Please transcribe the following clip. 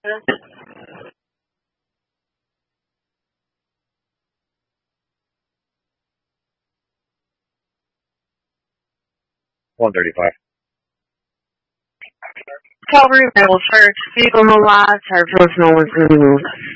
135. Calvary Bible Church, Speak on the Live, Church, no one's going to move.